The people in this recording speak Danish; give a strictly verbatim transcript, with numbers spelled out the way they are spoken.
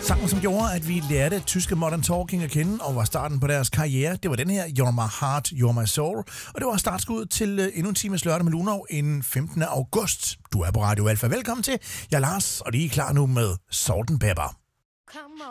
Sangen, som gjorde, at vi lærte tyske Modern Talking at kende og var starten på deres karriere, det var den her, You're My Heart, You're My Soul. Og det var startskud til uh, endnu en times lørdag med Lunov inden femtende august. Du er på Radio Alfa. Velkommen til. Jeg er Lars, og lige klar nu med Salt and Pepper. Come